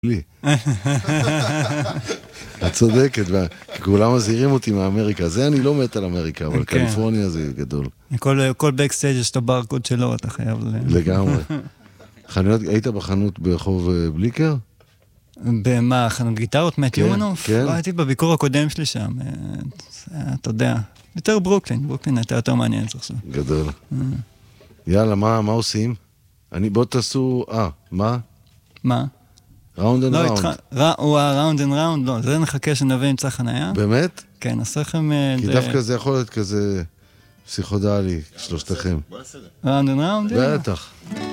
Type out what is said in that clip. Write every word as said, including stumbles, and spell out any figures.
לי. את צודקת, כולם מזהירים אותי מאמריקה. זה אני לא מת על אמריקה, אבל קליפורניה זה גדול. כל בקסטייג' יש את הברקוד שלו, אתה חייב... לגמרי. היית בחנות ברחוב בליקר? במה? חנות גיטרות? מת יומנוף? כן. הייתי בביקור הקודם שלי שם. אתה יודע. יותר ברוקלין. ברוקלין הייתה יותר מעניין עכשיו. גדול. יאללה, מה עושים? בוא תעשו... אה, מה? מה? ראונד אנד ראונד. הוא הראונד אנד ראונד, לא, זה נחכה שנביא עם צח חניה. באמת? כן, נעשה לכם... כי דווקא זה יכול להיות כזה פסיכודלי, שלושתכם. ראונד אנד ראונד? בטח.